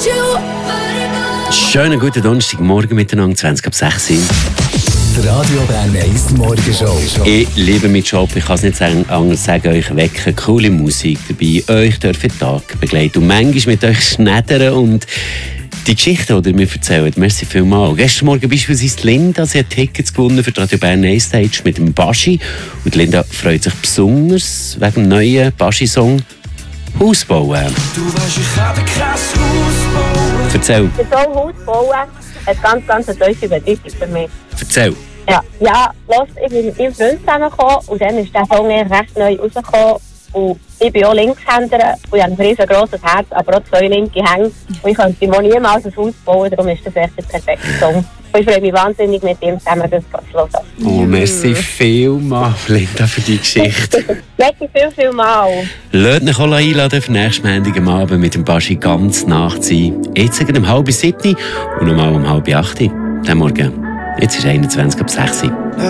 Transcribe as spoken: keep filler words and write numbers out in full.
Schönen guten Donnerstagmorgen miteinander, zwanzig ab sechs. Die Radio Bern eins Morgenshow. Ich liebe meinen Job, ich kann es nicht sagen, anders sagen, euch wecken, coole Musik dabei, euch dürfen den Tag begleiten und manchmal mit euch schneidern und die Geschichten, die ihr mir erzählt, merci vielmals. Gestern Morgen beispielsweise Linda, sie hat Tickets gewonnen für die Radio Bern eins Stage mit dem Baschi und Linda freut sich besonders wegen dem neuen Baschi-Song Haus bauen. Du weißt, ich habe kein Haus bauen. Erzähl. Der Song Haus bauen hat ganz, ganz eine tiefe Bedeutung für mich. Erzähl. Ja, ja, los, ich bin mit meinem Freund zusammengekommen und dann ist der Song recht neu rausgekommen. Und ich bin auch Linkshänder und ich habe ein riesengroßes Herz, aber auch zwei linke Hände. Und ich könnte mir niemals ein Haus bauen, darum ist das echt der perfekte Song. Und ich freue mich wahnsinnig, mit ihm zusammen das zu hören. Oh, merci vielmals, Linda, für die Geschichte. Merci viel, viel mal. Lasst euch alle einladen für nächsten Montag am Abend mit dem Baschi ganz Nacht sein. Jetzt sagen um halb sieben und nochmal um halb acht. Den Morgen. Jetzt ist einundzwanzig ab sechs.